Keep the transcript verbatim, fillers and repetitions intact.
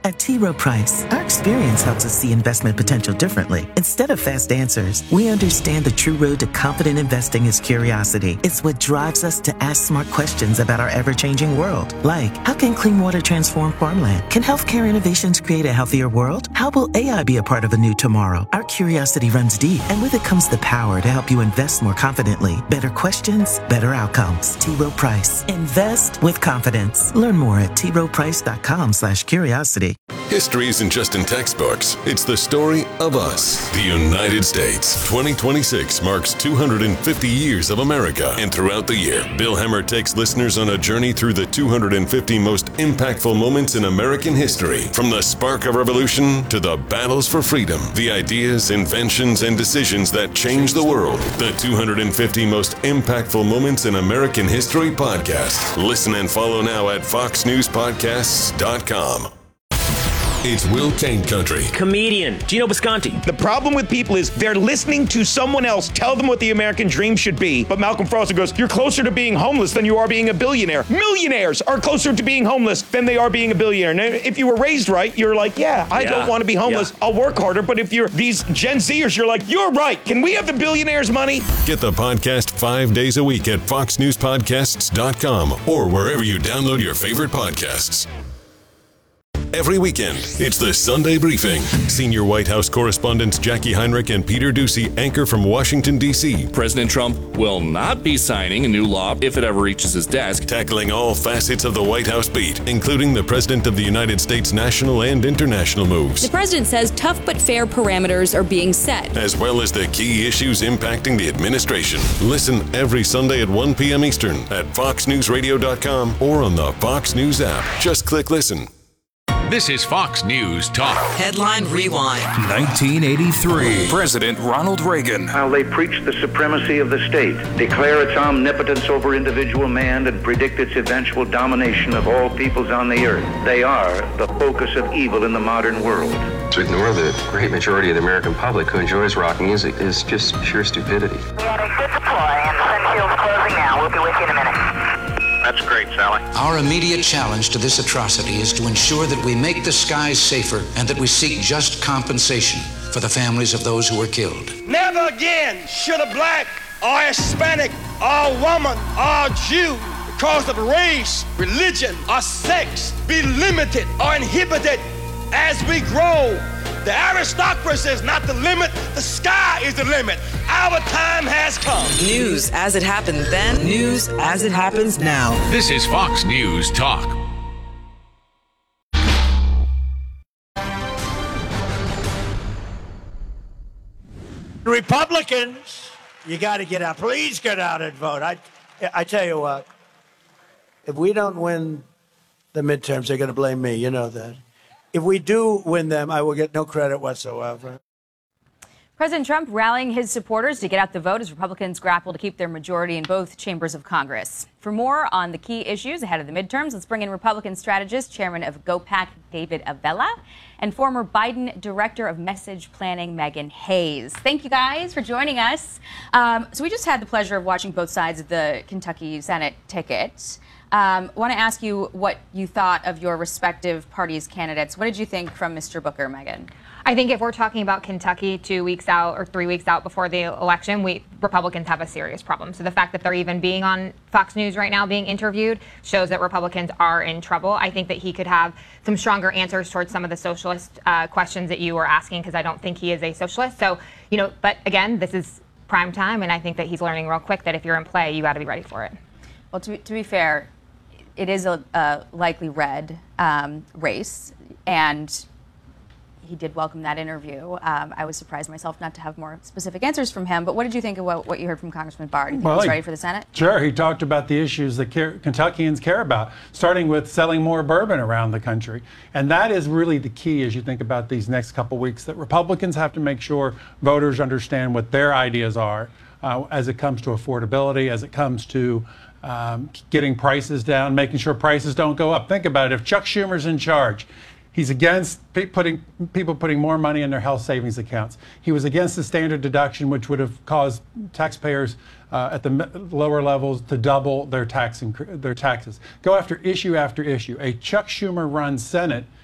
At T. Rowe Price, our experience helps us see investment potential differently. Instead of fast answers, we understand the true road to confident investing is curiosity. It's what drives us to ask smart questions about our ever-changing world. Like, how can clean water transform farmland? Can healthcare innovations create a healthier world? How will A I be a part of a new tomorrow? Our curiosity runs deep, and with it comes the power to help you invest more confidently. Better questions, better outcomes. T. Rowe Price. Invest with confidence. Learn more at t rowe price dot com slash curiosity. History isn't just in textbooks. It's the story of us, the United States. twenty twenty-six marks two hundred fifty years of America. And throughout the year, Bill Hemmer takes listeners on a journey through the two hundred fifty most impactful moments in American history. From the spark of revolution to the battles for freedom, the ideas, inventions, and decisions that changed the world. The two hundred fifty most impactful moments in American history podcast. Listen and follow now at fox news podcasts dot com. It's Will Kane Country. Comedian Gino Bisconti. The problem with people is they're listening to someone else tell them what the American dream should be. But Malcolm Foster goes, you're closer to being homeless than you are being a billionaire. Millionaires are closer to being homeless than they are being a billionaire. Now, if you were raised right, you're like, yeah, I yeah. don't want to be homeless. Yeah. I'll work harder. But if you're these Gen Zers, you're like, you're right. Can we have the billionaires' money? Get the podcast five days a week at fox news podcasts dot com or wherever you download your favorite podcasts. Every weekend, it's the Sunday Briefing. Senior White House correspondents Jackie Heinrich and Peter Doocy anchor from Washington, D C President Trump will not be signing a new law if it ever reaches his desk. Tackling all facets of the White House beat, including the President of the United States national and international moves. The president says tough but fair parameters are being set, as well as the key issues impacting the administration. Listen every Sunday at one p.m. Eastern at fox news radio dot com or on the Fox News app. Just click listen. This is Fox News Talk. Headline Rewind. nineteen eighty-three. President Ronald Reagan. How they preach the supremacy of the state, declare its omnipotence over individual man, and predict its eventual domination of all peoples on the earth. They are the focus of evil in the modern world. To ignore the great majority of the American public who enjoys rock music is just pure stupidity. We had a good deploy, and the sun shield's closing now. We'll be with you in a minute. That's great, Sally. Our immediate challenge to this atrocity is to ensure that we make the skies safer and that we seek just compensation for the families of those who were killed. Never again should a black or Hispanic or woman or Jew, because of race, religion, or sex, be limited or inhibited as we grow. The aristocracy is not the limit. The sky is the limit. Our time has come. News as it happened then. News as it happens now. This is Fox News Talk. Republicans, you got to get out. Please get out and vote. I, I tell you what, if we don't win the midterms, they're going to blame me. You know that. If we do win them, I will get no credit whatsoever. President Trump rallying his supporters to get out the vote as Republicans grapple to keep their majority in both chambers of Congress. For more on the key issues ahead of the midterms, let's bring in Republican strategist, chairman of GOPAC, David Avella, and former Biden director of message planning, Megan Hayes. Thank you guys for joining us. Um, so we just had the pleasure of watching both sides of the Kentucky Senate ticket. I um, want to ask you what you thought of your respective parties' candidates. What did you think from Mister Booker, Megan? I think if we're talking about Kentucky two weeks out or three weeks out before the election, we Republicans have a serious problem. So the fact that they're even being on Fox News right now, being interviewed, shows that Republicans are in trouble. I think that he could have some stronger answers towards some of the socialist uh, questions that you were asking, because I don't think he is a socialist. So, you know, but again, this is prime time, and I think that he's learning real quick that if you're in play, you got to be ready for it. Well, to be, to be fair, it is a, a likely red um, race, and he did welcome that interview. Um, I was surprised myself not to have more specific answers from him, but what did you think of what, what you heard from Congressman Barr? Do you think well, he's he, ready for the Senate? Sure, he talked about the issues that care, Kentuckians care about, starting with selling more bourbon around the country. And that is really the key as you think about these next couple weeks, that Republicans have to make sure voters understand what their ideas are uh, as it comes to affordability, as it comes to Um, getting prices down, making sure prices don't go up. Think about it. If Chuck Schumer's in charge, he's against pe- putting people putting more money in their health savings accounts. He was against the standard deduction, which would have caused taxpayers uh, at the m- lower levels to double their tax inc- their taxes. Go after issue after issue. A Chuck Schumer-run Senate